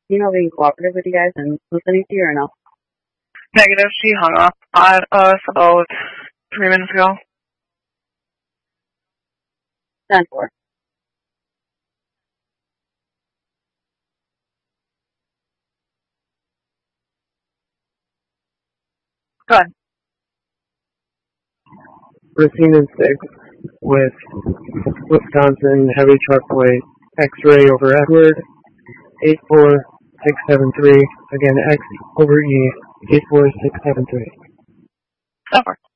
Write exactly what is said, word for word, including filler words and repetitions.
You know, being cooperative with you guys and listening to you or no? Negative. She hung up on us about three minutes ago. ten four. Go ahead. Racine and six with Wisconsin heavy truck plate X-ray over Edward eight four six seven three. Again, X over E eight four six seven three. Over.